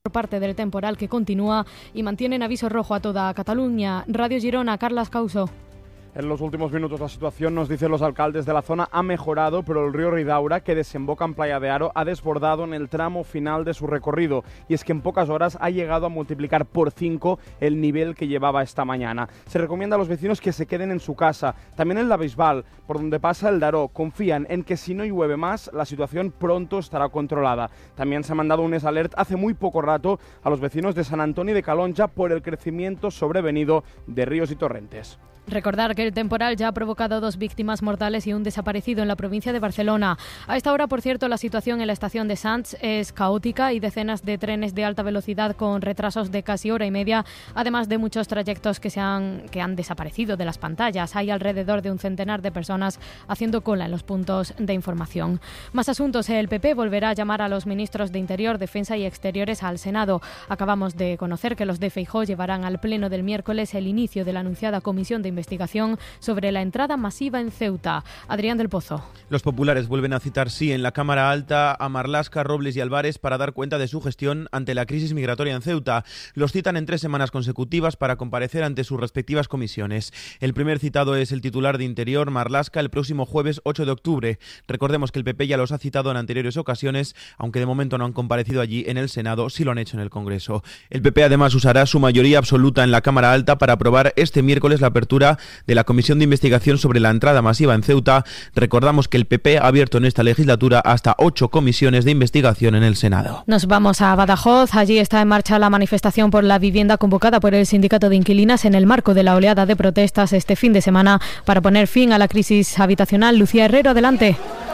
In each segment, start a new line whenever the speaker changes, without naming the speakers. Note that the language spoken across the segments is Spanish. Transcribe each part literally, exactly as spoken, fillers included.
por parte del temporal que continúa y mantienen aviso rojo a toda Cataluña. Radio Girona, Carlas Causo.
En los últimos minutos la situación, nos dicen los alcaldes de la zona, ha mejorado, pero el río Ridaura, que desemboca en Playa de Aro, ha desbordado en el tramo final de su recorrido. Y es que en pocas horas ha llegado a multiplicar por cinco el nivel que llevaba esta mañana. Se recomienda a los vecinos que se queden en su casa. También en la Bisbal, por donde pasa el Daró, confían en que si no llueve más, la situación pronto estará controlada. También se ha mandado un alert hace muy poco rato a los vecinos de Sant Antoni de Calonja por el crecimiento sobrevenido de ríos y torrentes.
Recordar que el temporal ya ha provocado dos víctimas mortales y un desaparecido en la provincia de Barcelona. A esta hora, por cierto, la situación en la estación de Sants es caótica y decenas de trenes de alta velocidad con retrasos de casi hora y media, además de muchos trayectos que, se han, que han desaparecido de las pantallas. Hay alrededor de un centenar de personas haciendo cola en los puntos de información. Más asuntos. El P P volverá a llamar a los ministros de Interior, Defensa y Exteriores al Senado. Acabamos de conocer que los de Feijóo llevarán al pleno del miércoles el inicio de la anunciada comisión de investigación sobre la entrada masiva en Ceuta. Adrián del Pozo.
Los populares vuelven a citar, sí, en la Cámara Alta a Marlaska, Robles y Álvarez para dar cuenta de su gestión ante la crisis migratoria en Ceuta. Los citan en tres semanas consecutivas para comparecer ante sus respectivas comisiones. El primer citado es el titular de Interior, Marlaska, el próximo jueves ocho de octubre. Recordemos que el P P ya los ha citado en anteriores ocasiones, aunque de momento no han comparecido allí en el Senado, sí lo han hecho en el Congreso. El P P además usará su mayoría absoluta en la Cámara Alta para aprobar este miércoles la apertura de la Comisión de Investigación sobre la entrada masiva en Ceuta. Recordamos que el P P ha abierto en esta legislatura hasta ocho comisiones de investigación en el Senado.
Nos vamos a Badajoz. Allí está en marcha la manifestación por la vivienda convocada por el Sindicato de Inquilinas en el marco de la oleada de protestas este fin de semana para poner fin a la crisis habitacional. Lucía Herrero, adelante.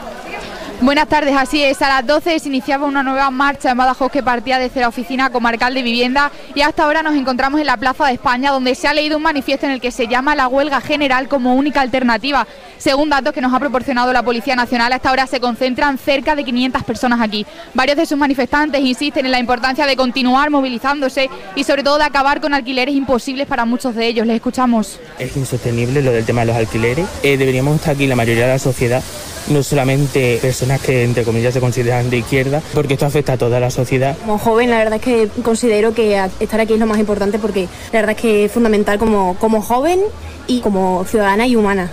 Buenas tardes, así es, a las doce se iniciaba una nueva marcha en Badajoz que partía desde la Oficina Comarcal de Vivienda y hasta ahora nos encontramos en la Plaza de España, donde se ha leído un manifiesto en el que se llama la huelga general como única alternativa. Según datos que nos ha proporcionado la Policía Nacional, a esta hora se concentran cerca de quinientas personas aquí. Varios de sus manifestantes insisten en la importancia de continuar movilizándose y sobre todo de acabar con alquileres imposibles para muchos de ellos. Les escuchamos.
Es insostenible lo del tema de los alquileres. Eh, deberíamos estar aquí la mayoría de la sociedad, no solamente personas que entre comillas se consideran de izquierda, porque esto afecta a toda la sociedad.
Como joven, la verdad es que considero que estar aquí es lo más importante, porque la verdad es que es fundamental como, como joven y como ciudadana y humana.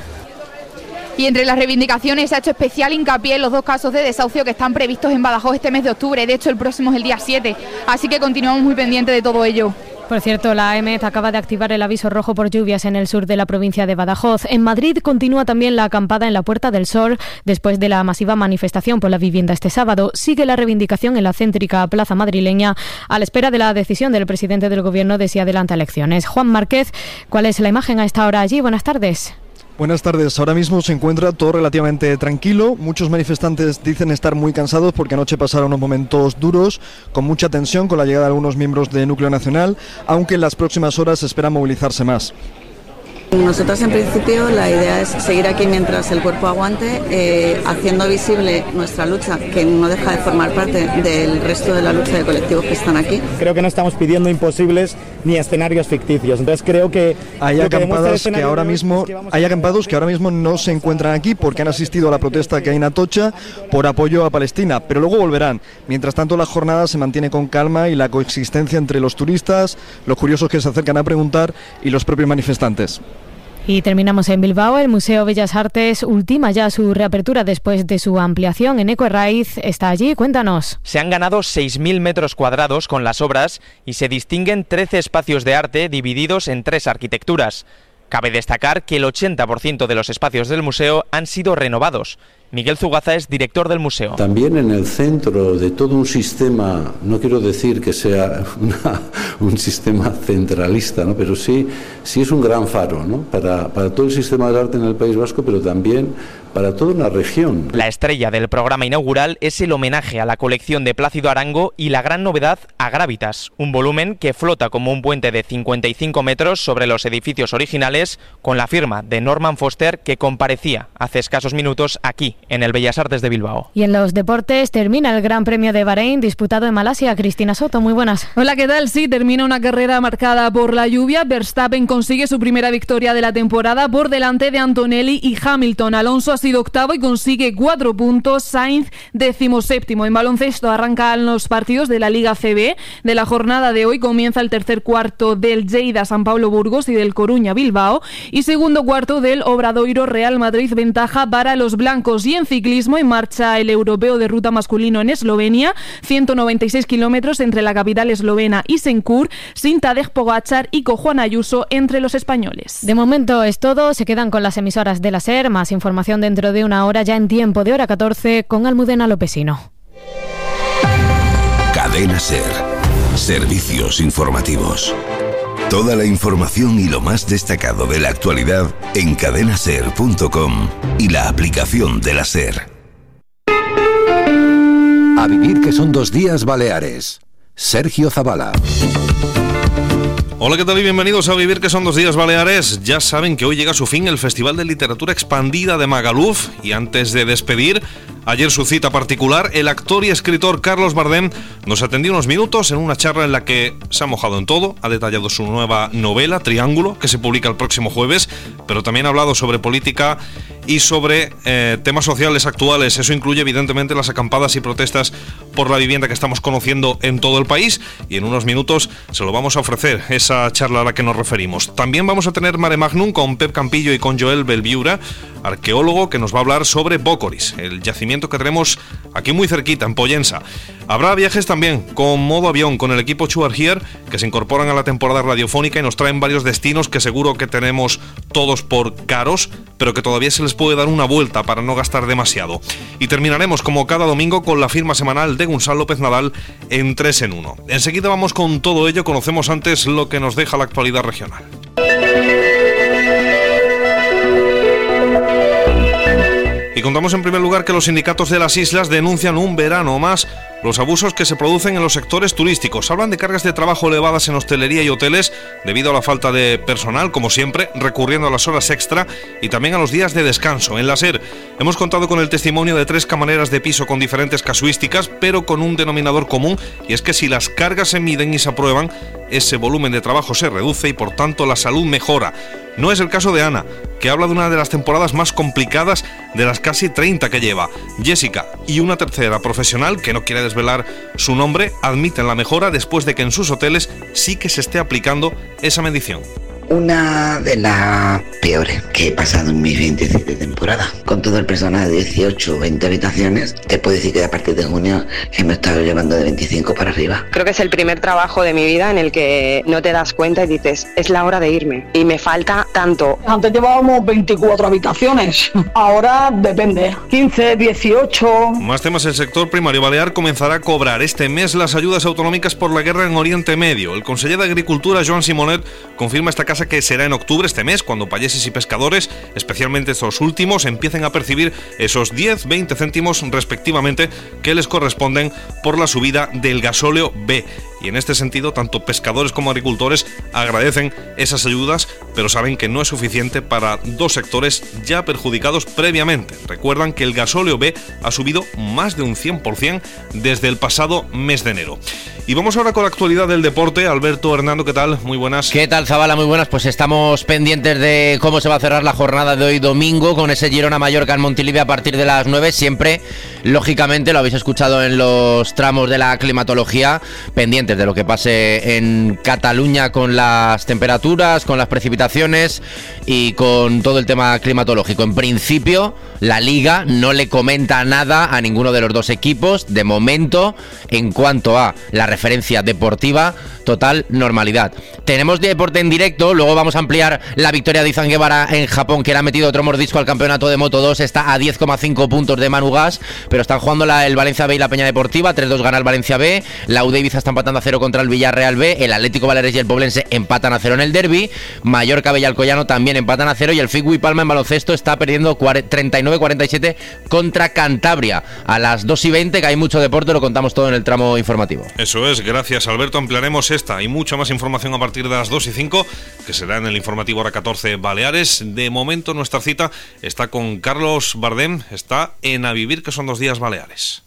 Y entre las reivindicaciones se ha hecho especial hincapié en los dos casos de desahucio que están previstos en Badajoz este mes de octubre. De hecho, el próximo es el día siete, así que continuamos muy pendientes de todo ello.
Por cierto, la AEMET acaba de activar el aviso rojo por lluvias en el sur de la provincia de Badajoz. En Madrid continúa también la acampada en la Puerta del Sol después de la masiva manifestación por la vivienda este sábado. Sigue la reivindicación en la céntrica plaza madrileña a la espera de la decisión del presidente del Gobierno de si adelanta elecciones. Juan Márquez, ¿cuál es la imagen a esta hora allí? Buenas tardes.
Buenas tardes. Ahora mismo se encuentra todo relativamente tranquilo. Muchos manifestantes dicen estar muy cansados porque anoche pasaron unos momentos duros, con mucha tensión, con la llegada de algunos miembros de Núcleo Nacional, aunque en las próximas horas se espera movilizarse más.
Nosotros en principio la idea es seguir aquí mientras el cuerpo aguante, eh, haciendo visible nuestra lucha, que no deja de formar parte del resto de la lucha de colectivos que están aquí.
Creo que no estamos pidiendo imposibles ni escenarios ficticios, entonces creo que
hay acampadas que ahora mismo hay acampados que ahora mismo no se encuentran aquí porque han asistido a la protesta que hay en Atocha por apoyo a Palestina, pero luego volverán. Mientras tanto, la jornada se mantiene con calma y la coexistencia entre los turistas, los curiosos que se acercan a preguntar y los propios manifestantes.
Y terminamos en Bilbao. El Museo Bellas Artes ultima ya su reapertura después de su ampliación. Eneco Herraiz está allí. Cuéntanos.
Se han ganado seis mil metros cuadrados con las obras y se distinguen trece espacios de arte divididos en tres arquitecturas. Cabe destacar que el ochenta por ciento de los espacios del museo han sido renovados. Miguel Zugaza es director del museo.
También en el centro de todo un sistema, no quiero decir que sea una, un sistema centralista, ¿no? Pero sí, sí es un gran faro, ¿no? para, para todo el sistema del arte en el País Vasco, pero también para toda una región.
La estrella del programa inaugural es el homenaje a la colección de Plácido Arango y la gran novedad a Grávitas, un volumen que flota como un puente de cincuenta y cinco metros sobre los edificios originales, con la firma de Norman Foster, que comparecía hace escasos minutos aquí en el Bellas Artes de Bilbao.
Y en los deportes termina el Gran Premio de Bahrein disputado en Malasia. Cristina Soto, muy buenas.
Hola, ¿qué tal? Sí, termina una carrera marcada por la lluvia. Verstappen consigue su primera victoria de la temporada por delante de Antonelli y Hamilton. Alonso ha sido octavo y consigue cuatro puntos. Sainz decimoséptimo. En baloncesto arrancan los partidos de la Liga C B. De la jornada de hoy comienza el tercer cuarto del Lleida San Pablo Burgos y del Coruña Bilbao. Y segundo cuarto del Obradoiro Real Madrid, ventaja para los blancos. Y en ciclismo en marcha el europeo de ruta masculino en Eslovenia, ciento noventa y seis kilómetros entre la capital eslovena y Senkur, sin Tadej Pogačar y con Juan Ayuso entre los españoles.
De momento es todo, se quedan con las emisoras de la SER, más información dentro de una hora ya en tiempo de hora catorce con Almudena Lopesino.
Cadena SER, servicios informativos. Toda la información y lo más destacado de la actualidad en cadena ser punto com y la aplicación de la SER.
A vivir que son dos días Baleares. Sergio Zavala.
Hola, ¿qué tal y bienvenidos a Vivir que son dos días Baleares? Ya saben que hoy llega a su fin el Festival de Literatura Expandida de Magaluf y antes de despedir, ayer su cita particular, el actor y escritor Carlos Bardem nos atendió unos minutos en una charla en la que se ha mojado en todo, ha detallado su nueva novela, Triángulo, que se publica el próximo jueves, pero también ha hablado sobre política y sobre eh, temas sociales actuales. Eso incluye evidentemente las acampadas y protestas por la vivienda que estamos conociendo en todo el país y en unos minutos se lo vamos a ofrecer, esa charla a la que nos referimos. También vamos a tener Mare Magnum con Pep Campillo y con Joel Belviura, arqueólogo, que nos va a hablar sobre Bócoris, el yacimiento que tenemos aquí muy cerquita, en Pollensa. Habrá viajes también con modo avión, con el equipo Two Are Here, que se incorporan a la temporada radiofónica y nos traen varios destinos que seguro que tenemos todos por caros, pero que todavía se les puede dar una vuelta para no gastar demasiado. Y terminaremos como cada domingo con la firma semanal de Gonzalo López Nadal en tres en uno. Enseguida vamos con todo ello, conocemos antes lo que nos deja la actualidad regional. Y contamos en primer lugar que los sindicatos de las islas denuncian un verano más los abusos que se producen en los sectores turísticos. Hablan de cargas de trabajo elevadas en hostelería y hoteles debido a la falta de personal, como siempre, recurriendo a las horas extra y también a los días de descanso. En la SER hemos contado con el testimonio de tres camareras de piso con diferentes casuísticas, pero con un denominador común, y es que si las cargas se miden y se aprueban, ese volumen de trabajo se reduce y por tanto la salud mejora. No es el caso de Ana, que habla de una de las temporadas más complicadas de las casi treinta que lleva. Jessica y una tercera profesional, que no quiere desvelar su nombre, admiten la mejora después de que en sus hoteles sí que se esté aplicando esa medición.
Una de las peores que he pasado en mis veintisiete temporadas. Con todo el personal de dieciocho o veinte habitaciones, te puedo decir que a partir de junio que me he estado llevando de veinticinco para arriba.
Creo que es el primer trabajo de mi vida en el que no te das cuenta y dices, es la hora de irme. Y me falta tanto.
Antes llevábamos veinticuatro habitaciones, ahora depende, quince, dieciocho.
Más temas. El sector primario balear comenzará a cobrar este mes las ayudas autonómicas por la guerra en Oriente Medio. El conseller de Agricultura, Joan Simonet, confirma esta casa que será en octubre, este mes, cuando payeses y pescadores, especialmente estos últimos, empiecen a percibir esos diez, veinte céntimos respectivamente que les corresponden por la subida del gasóleo B. Y en este sentido, tanto pescadores como agricultores agradecen esas ayudas, pero saben que no es suficiente para dos sectores ya perjudicados previamente. Recuerdan que el gasóleo B ha subido más de un cien por ciento desde el pasado mes de enero. Y vamos ahora con la actualidad del deporte. Alberto, Hernando, ¿qué tal? Muy buenas.
¿Qué tal, Zabala? Muy buenas. Pues estamos pendientes de cómo se va a cerrar la jornada de hoy domingo con ese Girona-Mallorca en Montilivi a partir de las nueve. Siempre, lógicamente, lo habéis escuchado en los tramos de la climatología, pendientes de lo que pase en Cataluña con las temperaturas, con las precipitaciones y con todo el tema climatológico. En principio, la Liga no le comenta nada a ninguno de los dos equipos. De momento, en cuanto a la referencia deportiva, total normalidad. Tenemos deporte en directo, luego vamos a ampliar la victoria de Izan Guevara en Japón, que le ha metido otro mordisco al campeonato de Moto dos, está a diez coma cinco puntos de Manu Gas, pero están jugando la, el Valencia B y la Peña Deportiva, tres dos gana el Valencia B, la U D Ibiza está empatando a cero contra el Villarreal B, el Atlético Baleares y el Poblense empatan a cero en el derbi, Mallorca B y Alcoyano también empatan a cero y el Figui Palma en baloncesto está perdiendo treinta y nueve cuarenta y siete contra Cantabria. A las dos y veinte, que hay mucho deporte, lo contamos todo en el tramo informativo.
Eso Eso es, gracias Alberto. Ampliaremos esta y mucha más información a partir de las dos y cinco, que será en el informativo Hora catorce Baleares. De momento nuestra cita está con Carlos Bardem, está en A Vivir, que son dos días Baleares.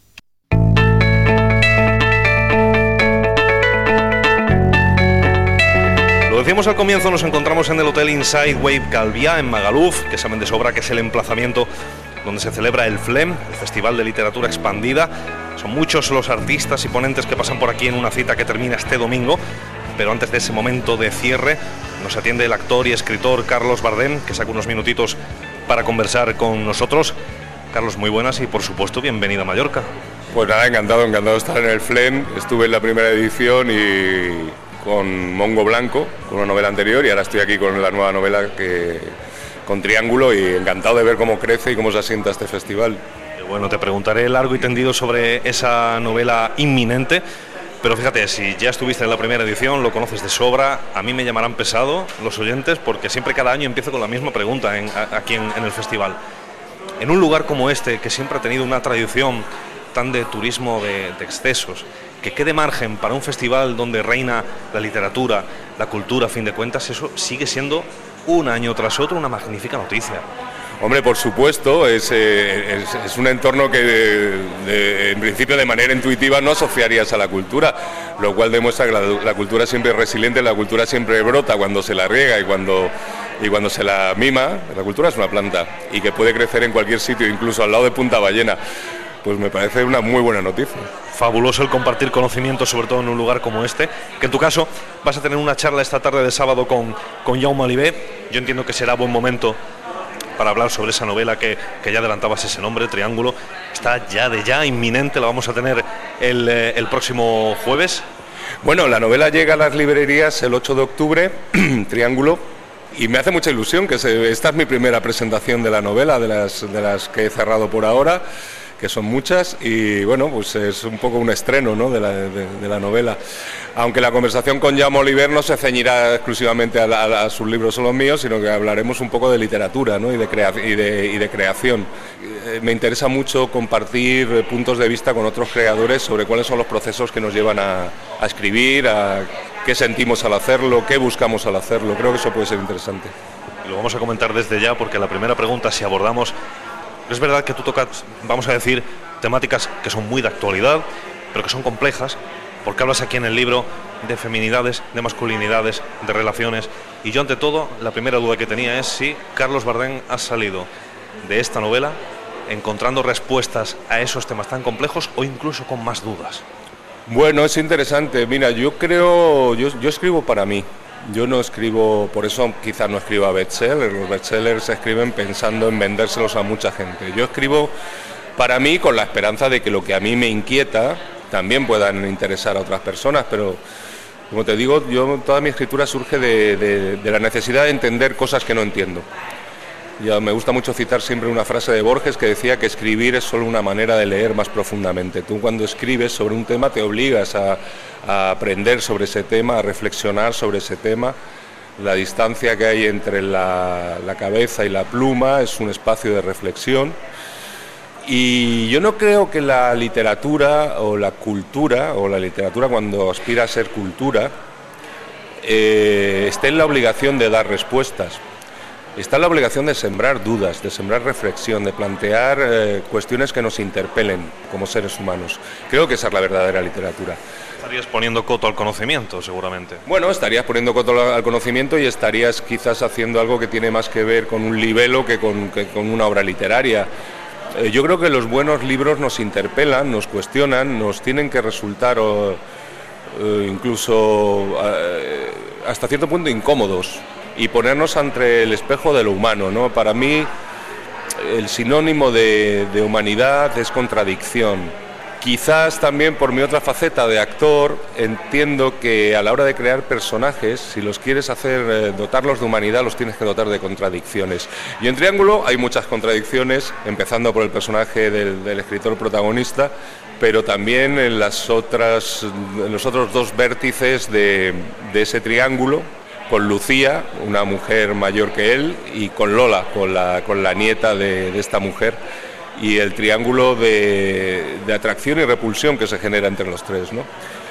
Lo decíamos al comienzo, nos encontramos en el Hotel Inside Wave Calviá en Magaluf, que saben de sobra que es el emplazamiento donde se celebra el FLEM, el Festival de Literatura Expandida. Son muchos los artistas y ponentes que pasan por aquí en una cita que termina este domingo, pero antes de ese momento de cierre nos atiende el actor y escritor Carlos Bardem, que saca unos minutitos para conversar con nosotros. Carlos, muy buenas y por supuesto bienvenido a Mallorca.
Pues nada, encantado, encantado de estar en el FLEM. Estuve en la primera edición y con Mongo Blanco, con una novela anterior, y ahora estoy aquí con la nueva novela que, con Triángulo, y encantado de ver cómo crece y cómo se asienta este festival.
Bueno, te preguntaré largo y tendido sobre esa novela inminente, pero fíjate, si ya estuviste en la primera edición, lo conoces de sobra. A mí me llamarán pesado los oyentes, porque siempre cada año empiezo con la misma pregunta en, a, aquí en, en el festival. En un lugar como este, que siempre ha tenido una tradición tan de turismo de, de excesos, que quede margen para un festival donde reina la literatura, la cultura, a fin de cuentas, eso sigue siendo un año tras otro una magnífica noticia.
Hombre, por supuesto, es, eh, es, es un entorno que de, de, en principio de manera intuitiva no asociarías a la cultura, lo cual demuestra que la, la cultura siempre es resiliente, la cultura siempre brota cuando se la riega y cuando, y cuando se la mima. La cultura es una planta y que puede crecer en cualquier sitio, incluso al lado de Punta Ballena. Pues me parece una muy buena noticia.
Fabuloso el compartir conocimientos, sobre todo en un lugar como este, que en tu caso vas a tener una charla esta tarde de sábado con, con Jaume Olivé. Yo entiendo que será buen momento para hablar sobre esa novela que, que ya adelantabas ese nombre, Triángulo. Está ya de ya inminente, la vamos a tener el, eh, el próximo jueves.
Bueno, la novela llega a las librerías el ocho de octubre, Triángulo, y me hace mucha ilusión que se, esta es mi primera presentación de la novela, de las, de las que he cerrado por ahora, que son muchas, y bueno, pues es un poco un estreno, ¿no?, de, la, de, de la novela. Aunque la conversación con Jaume Olivé no se ceñirá exclusivamente a, la, a sus libros son los míos, sino que hablaremos un poco de literatura, ¿no?, y, de crea y, de, y de creación. Eh, me interesa mucho compartir puntos de vista con otros creadores sobre cuáles son los procesos que nos llevan a, a escribir, a qué sentimos al hacerlo, qué buscamos al hacerlo. Creo que eso puede ser interesante.
Y lo vamos a comentar desde ya, porque la primera pregunta, si abordamos... Es verdad que tú tocas, vamos a decir, temáticas que son muy de actualidad, pero que son complejas, porque hablas aquí en el libro de feminidades, de masculinidades, de relaciones. Y yo, ante todo, la primera duda que tenía es si Carlos Bardem ha salido de esta novela encontrando respuestas a esos temas tan complejos o incluso con más dudas.
Bueno, es interesante. Mira, yo creo, yo, yo escribo para mí. Yo no escribo, por eso quizás no escriba bestsellers. Los bestsellers se escriben pensando en vendérselos a mucha gente. Yo escribo para mí con la esperanza de que lo que a mí me inquieta también puedan interesar a otras personas, pero como te digo, yo toda mi escritura surge de, de, de la necesidad de entender cosas que no entiendo. Ya me gusta mucho citar siempre una frase de Borges que decía que escribir es solo una manera de leer más profundamente. Tú cuando escribes sobre un tema te obligas a, a aprender sobre ese tema, a reflexionar sobre ese tema. La distancia que hay entre la, la cabeza y la pluma es un espacio de reflexión. Y yo no creo que la literatura o la cultura, o la literatura cuando aspira a ser cultura, eh, esté en la obligación de dar respuestas. Está en la obligación de sembrar dudas, de sembrar reflexión, de plantear eh, cuestiones que nos interpelen como seres humanos. Creo que esa es la verdadera literatura.
Estarías poniendo coto al conocimiento, seguramente.
Bueno, estarías poniendo coto al conocimiento y estarías quizás haciendo algo que tiene más que ver con un libelo que con, que con una obra literaria. Eh, yo creo que los buenos libros nos interpelan, nos cuestionan, nos tienen que resultar o, eh, incluso eh, hasta cierto punto incómodos, y ponernos ante el espejo de lo humano, ¿no? Para mí el sinónimo de, de humanidad es contradicción. Quizás también por mi otra faceta de actor entiendo que a la hora de crear personajes, si los quieres hacer, eh, dotarlos de humanidad, los tienes que dotar de contradicciones. Y en Triángulo hay muchas contradicciones, empezando por el personaje del, del escritor protagonista, pero también en, las otras, en los otros dos vértices de, de ese triángulo, con Lucía, una mujer mayor que él, y con Lola, con la, con la nieta de, de esta mujer, y el triángulo de, de atracción y repulsión que se genera entre los tres, ¿no?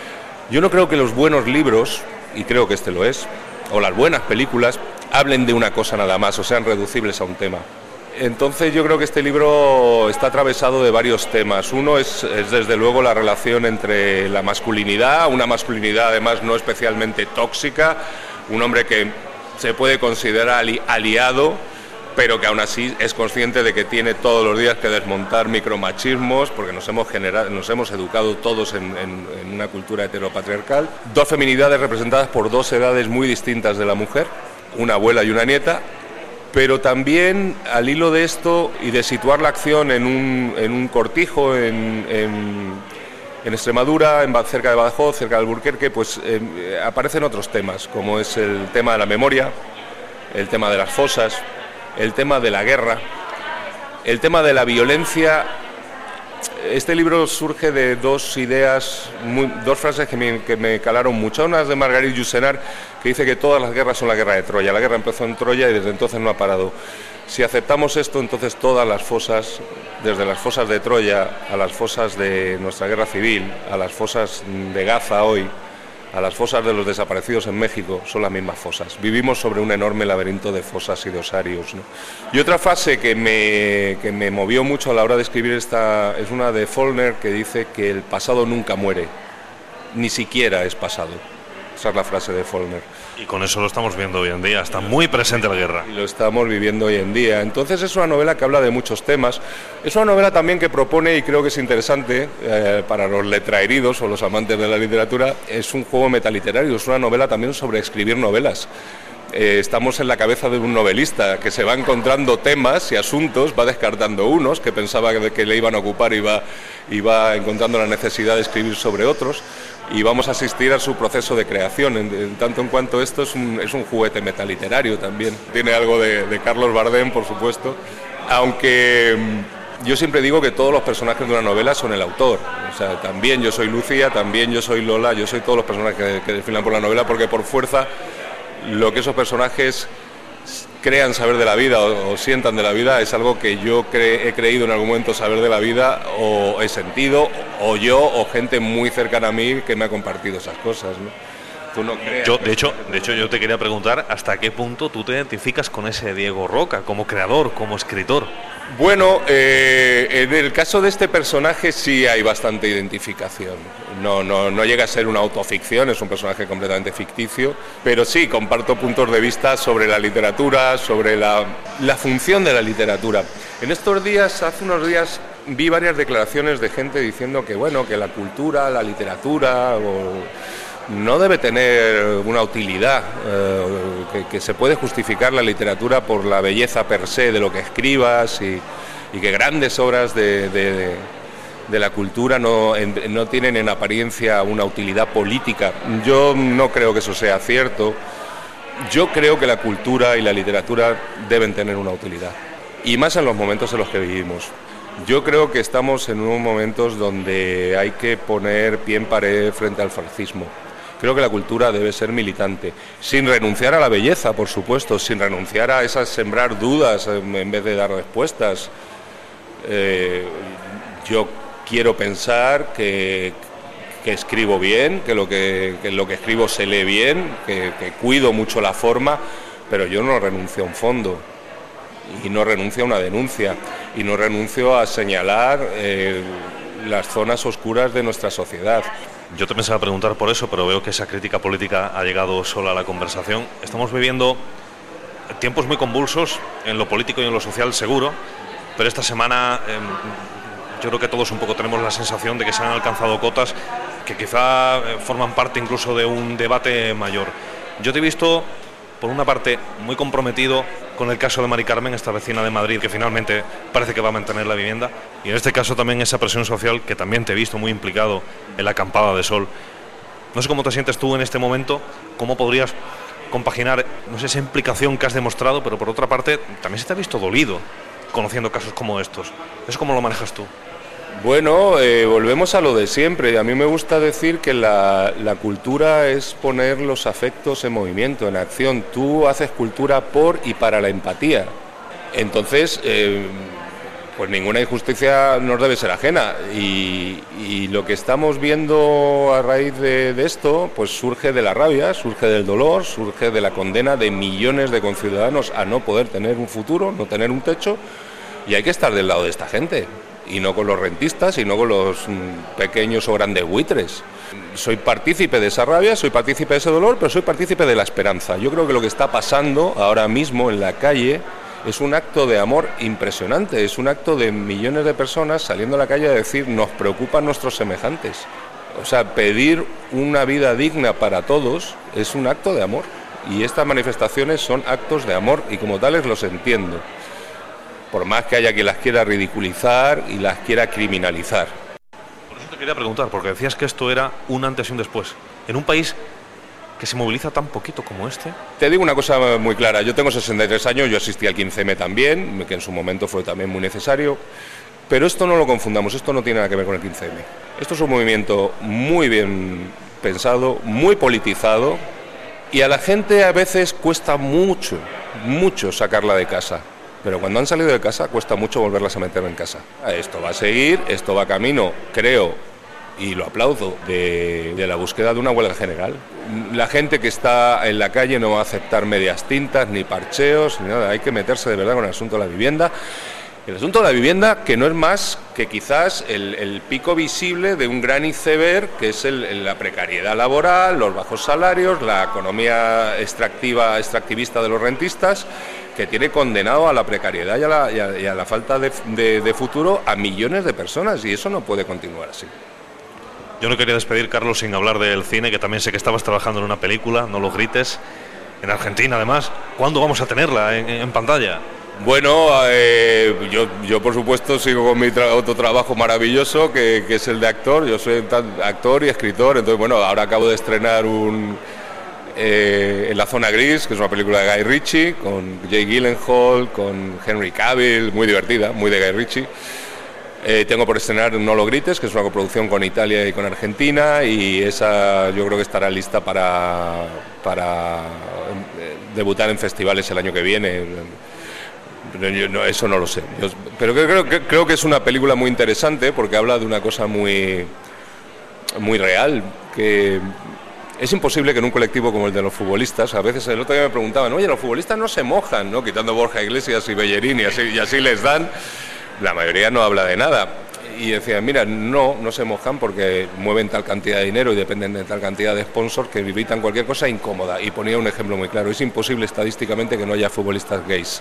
Yo no creo que los buenos libros, y creo que este lo es, o las buenas películas, hablen de una cosa nada más, o sean reducibles a un tema. Entonces yo creo que este libro está atravesado de varios temas. Uno es, es desde luego la relación entre la masculinidad, una masculinidad además no especialmente tóxica, un hombre que se puede considerar ali- aliado, pero que aún así es consciente de que tiene todos los días que desmontar micromachismos, porque nos hemos generado, nos hemos educado todos en, en, en una cultura heteropatriarcal. Dos feminidades representadas por dos edades muy distintas de la mujer, una abuela y una nieta, pero también al hilo de esto y de situar la acción en un, en un cortijo en, en, en Extremadura, en, cerca de Badajoz, cerca de Alburquerque, pues eh, aparecen otros temas, como es el tema de la memoria, el tema de las fosas, el tema de la guerra, el tema de la violencia. Este libro surge de dos ideas, muy, dos frases que me, que me calaron mucho. Una es de Marguerite Yourcenar, que dice que todas las guerras son la guerra de Troya. La guerra empezó en Troya y desde entonces no ha parado. Si aceptamos esto, entonces todas las fosas, desde las fosas de Troya a las fosas de nuestra guerra civil, a las fosas de Gaza hoy, a las fosas de los desaparecidos en México, son las mismas fosas. Vivimos sobre un enorme laberinto de fosas y de osarios, ¿no? Y otra frase que me, que me movió mucho a la hora de escribir esta es una de Faulkner, que dice que el pasado nunca muere, ni siquiera es pasado. Esa es la frase de Faulkner.
Y con eso lo estamos viendo hoy en día, está muy presente la guerra.
Y lo estamos viviendo hoy en día. Entonces es una novela que habla de muchos temas. Es una novela también que propone, y creo que es interesante, eh, para los letraheridos o los amantes de la literatura, es un juego metaliterario, es una novela también sobre escribir novelas. Eh, estamos en la cabeza de un novelista que se va encontrando temas y asuntos, va descartando unos que pensaba que, que le iban a ocupar y va, y va encontrando la necesidad de escribir sobre otros. Y vamos a asistir a su proceso de creación, en, en tanto en cuanto esto es un, es un juguete metaliterario también. Tiene algo de, de Carlos Bardem, por supuesto, aunque yo siempre digo que todos los personajes de una novela son el autor. O sea, también yo soy Lucía, también yo soy Lola, yo soy todos los personajes que, que desfilan por la novela, porque por fuerza lo que esos personajes crean saber de la vida o, o sientan de la vida es algo que yo cre- he creído en algún momento saber de la vida, o he sentido, o yo, o gente muy cercana a mí que me ha compartido esas cosas, ¿no? Tú no creas.
Yo, de hecho, de hecho, yo te quería preguntar hasta qué punto tú te identificas con ese Diego Roca, como creador, como escritor.
Bueno, eh, en el caso de este personaje sí hay bastante identificación. No, no, no llega a ser una autoficción, es un personaje completamente ficticio, pero sí comparto puntos de vista sobre la literatura, sobre la, la función de la literatura. En estos días, hace unos días, vi varias declaraciones de gente diciendo que, bueno, que la cultura, la literatura o no debe tener una utilidad, eh, que, que se puede justificar la literatura por la belleza per se de lo que escribas y, y que grandes obras de, de, de la cultura no, en, no tienen en apariencia una utilidad política. Yo no creo que eso sea cierto. Yo creo que la cultura y la literatura deben tener una utilidad, y más en los momentos en los que vivimos. Yo creo que estamos en unos momentos donde hay que poner pie en pared frente al fascismo. Creo que la cultura debe ser militante, sin renunciar a la belleza, por supuesto, sin renunciar a esas sembrar dudas en vez de dar respuestas. Eh, yo quiero pensar que, que escribo bien, que lo que, que lo que escribo se lee bien, que, que cuido mucho la forma, pero yo no renuncio a un fondo, y no renuncio a una denuncia, y no renuncio a señalar eh, las zonas oscuras de nuestra sociedad.
Yo te pensaba preguntar por eso, pero veo que esa crítica política ha llegado sola a la conversación. Estamos viviendo tiempos muy convulsos en lo político y en lo social, seguro, pero esta semana eh, yo creo que todos un poco tenemos la sensación de que se han alcanzado cotas que quizá eh, forman parte incluso de un debate mayor. Yo te he visto, por una parte, muy comprometido con el caso de Mari Carmen, esta vecina de Madrid que finalmente parece que va a mantener la vivienda, y en este caso también esa presión social que también te he visto muy implicado en la acampada de sol. No sé cómo te sientes tú en este momento, cómo podrías compaginar, no sé, esa implicación que has demostrado, pero por otra parte también se te ha visto dolido conociendo casos como estos. ¿Eso cómo lo manejas tú?
Bueno, eh, volvemos a lo de siempre. A mí me gusta decir que la, la cultura es poner los afectos en movimiento, en acción. Tú haces cultura por y para la empatía. Entonces, eh, pues ninguna injusticia nos debe ser ajena. Y, y lo que estamos viendo a raíz de, de esto, pues surge de la rabia, surge del dolor, surge de la condena de millones de conciudadanos a no poder tener un futuro, no tener un techo, y hay que estar del lado de esta gente, y no con los rentistas, y no con los mm, pequeños o grandes buitres. Soy partícipe de esa rabia, soy partícipe de ese dolor, pero soy partícipe de la esperanza. Yo creo que lo que está pasando ahora mismo en la calle es un acto de amor impresionante, es un acto de millones de personas saliendo a la calle a decir, nos preocupan nuestros semejantes. O sea, pedir una vida digna para todos es un acto de amor, y estas manifestaciones son actos de amor, y como tales los entiendo, por más que haya quien las quiera ridiculizar y las quiera criminalizar.
Por eso te quería preguntar, porque decías que esto era un antes y un después. En un país que se moviliza tan poquito como este.
Te digo una cosa muy clara, yo tengo sesenta y tres años, yo asistí al quince eme también, que en su momento fue también muy necesario, pero esto no lo confundamos, esto no tiene nada que ver con el quince eme. Esto es un movimiento muy bien pensado, muy politizado, y a la gente a veces cuesta mucho, mucho sacarla de casa. Pero cuando han salido de casa cuesta mucho volverlas a meter en casa. Esto va a seguir, esto va camino, creo, y lo aplaudo, de, de la búsqueda de una huelga general. La gente que está en la calle no va a aceptar medias tintas, ni parcheos, ni nada. Hay que meterse de verdad con el asunto de la vivienda. El asunto de la vivienda, que no es más que quizás el, el pico visible de un gran iceberg, que es el, la precariedad laboral, los bajos salarios, la economía extractiva, extractivista de los rentistas, que tiene condenado a la precariedad y a la, y a, y a la falta de, de, de futuro a millones de personas, y eso no puede continuar así.
Yo no quería despedir, Carlos, sin hablar del cine, que también sé que estabas trabajando en una película, no lo grites, en Argentina además. ¿Cuándo vamos a tenerla en, en pantalla?
Bueno, eh, yo, yo por supuesto sigo con mi tra- otro trabajo maravilloso, que, que es el de actor. Yo soy actor y escritor, entonces bueno, ahora acabo de estrenar un... Eh, en La Zona Gris, que es una película de Guy Ritchie, con Jake Gyllenhaal, con Henry Cavill, muy divertida, muy de Guy Ritchie. Eh, tengo por estrenar No lo grites, que es una coproducción con Italia y con Argentina, y esa yo creo que estará lista para, para eh, debutar en festivales el año que viene. Yo, no, eso no lo sé. Yo, pero creo, creo, creo que es una película muy interesante porque habla de una cosa muy, muy real, que es imposible que en un colectivo como el de los futbolistas, a veces el otro día me preguntaban, oye, los futbolistas no se mojan, ¿no? Quitando Borja Iglesias y Bellerín, y así, y así les dan, la mayoría no habla de nada. Y decían, mira, no, no se mojan porque mueven tal cantidad de dinero y dependen de tal cantidad de sponsors que evitan cualquier cosa incómoda. Y ponía un ejemplo muy claro, es imposible estadísticamente que no haya futbolistas gays.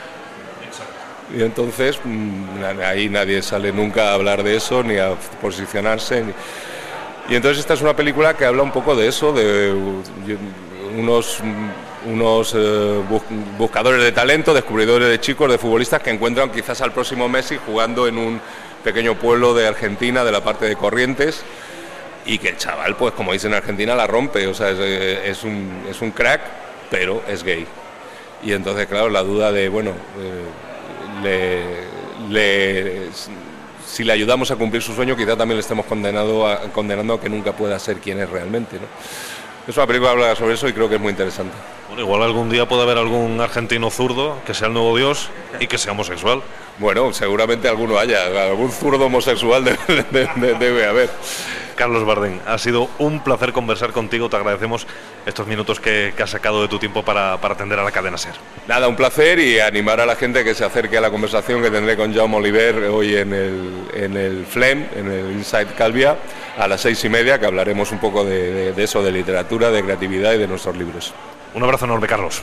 Y entonces ahí nadie sale nunca a hablar de eso, ni a posicionarse. Ni... Y entonces esta es una película que habla un poco de eso, de unos, unos eh, buscadores de talento, descubridores de chicos, de futbolistas que encuentran quizás al próximo Messi jugando en un pequeño pueblo de Argentina, de la parte de Corrientes, y que el chaval, pues como dicen en Argentina, la rompe, o sea, es, es, un, es un crack, pero es gay. Y entonces, claro, la duda de, bueno... Eh, Le, le, si le ayudamos a cumplir su sueño, quizá también le estemos condenado a, condenando a que nunca pueda ser quien es realmente, ¿no? Es una película que habla sobre eso y creo que es muy interesante.
Bueno, igual algún día puede haber algún argentino zurdo que sea el nuevo Dios y que sea homosexual.
Bueno, seguramente alguno haya, algún zurdo homosexual debe, debe, debe haber.
Carlos Bardén, ha sido un placer conversar contigo, te agradecemos estos minutos que, que has sacado de tu tiempo para, para atender a la cadena SER.
Nada, un placer, y animar a la gente que se acerque a la conversación que tendré con Jaume Oliver hoy en el, en el Flem, en el Inside Calvia, a las seis y media, que hablaremos un poco de, de, de eso, de literatura, de creatividad y de nuestros libros.
Un abrazo enorme, Carlos.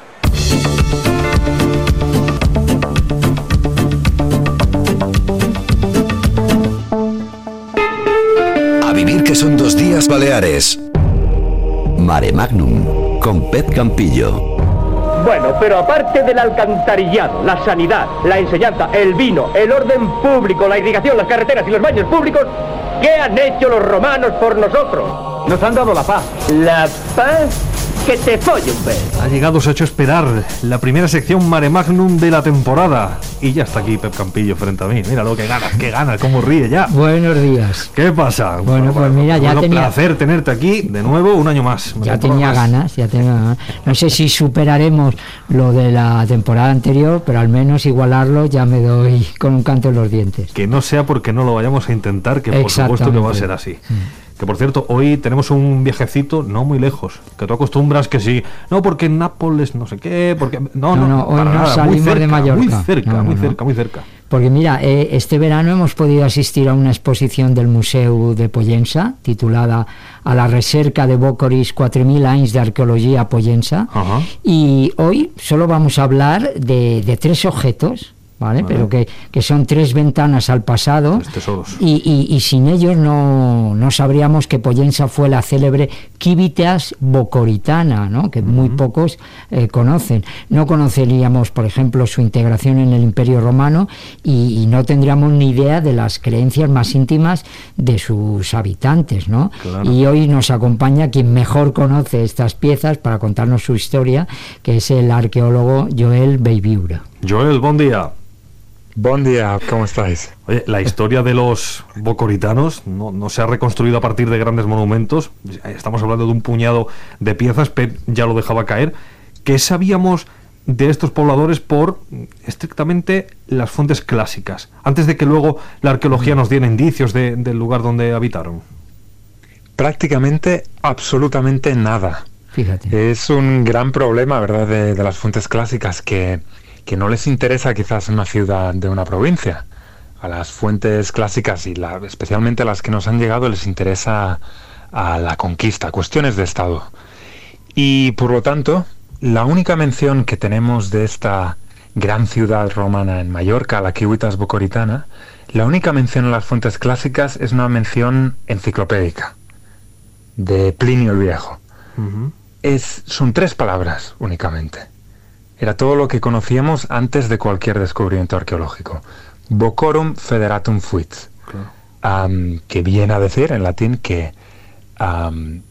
A vivir que son dos días Baleares. Mare Magnum, con Pep Campillo.
Bueno, pero aparte del alcantarillado, la sanidad, la enseñanza, el vino, el orden público, la irrigación, las carreteras y los baños públicos, ¿qué han hecho los romanos por nosotros?
Nos han dado la paz.
¿La paz? que te folle un pez.
Ha llegado, se ha hecho esperar, la primera sección Mare Magnum de la temporada. Y ya está aquí Pep Campillo frente a mí. Míralo, qué ganas, qué ganas, cómo ríe ya.
Buenos días.
¿Qué pasa?
Bueno, pues mira, ya
bueno,
tenía...
placer tenerte aquí de nuevo un año más.
Ya tenía ganas, ya tenía ganas. No sé si superaremos lo de la temporada anterior, pero al menos igualarlo ya me doy con un canto en los dientes.
Que no sea porque no lo vayamos a intentar, que por supuesto que va a ser así. Mm. Que por cierto, hoy tenemos un viajecito no muy lejos, que tú acostumbras que sí, no porque en Nápoles no sé qué, porque no, no,
no, no hoy no
nada,
salimos
cerca,
de Mallorca.
Muy cerca,
no, no,
muy
no.
cerca, muy cerca.
Porque mira, eh, este verano hemos podido asistir a una exposición del Museu de Pollença, titulada A la recerca de Bocoris quatre mil anys d'arqueologia a Pollença, uh-huh. Y hoy solo vamos a hablar de, de tres objetos, ¿vale? Vale. Pero que, que son tres ventanas al pasado, y, y, y sin ellos no, no sabríamos que Pollença fue la célebre Civitas Bocoritana, ¿no? Que uh-huh. muy pocos eh, conocen. No conoceríamos, por ejemplo, su integración en el Imperio Romano y, y no tendríamos ni idea de las creencias más íntimas de sus habitantes, ¿no? Claro. Y hoy nos acompaña quien mejor conoce estas piezas para contarnos su historia, que es el arqueólogo Joel Beiviura.
Joel, buen día.
Buen día, ¿cómo estáis?
Oye, la historia de los bocoritanos no, no se ha reconstruido a partir de grandes monumentos. Estamos hablando de un puñado de piezas, Pep ya lo dejaba caer. ¿Qué sabíamos de estos pobladores por estrictamente las fuentes clásicas, antes de que luego la arqueología nos diera indicios de, del lugar donde habitaron?
Prácticamente absolutamente nada.
Fíjate.
Es un gran problema, ¿verdad?, de, de las fuentes clásicas, que... que no les interesa quizás una ciudad de una provincia. A las fuentes clásicas, y la, especialmente las que nos han llegado, les interesa a la conquista, cuestiones de Estado. Y por lo tanto, la única mención que tenemos de esta gran ciudad romana en Mallorca, la Civitas Bocoritana, la única mención en las fuentes clásicas es una mención enciclopédica, de Plinio el Viejo. Uh-huh. Es, son tres palabras únicamente. Era todo lo que conocíamos antes de cualquier descubrimiento arqueológico. Bocorum federatum fuit. Claro. Um, que viene a decir en latín que um,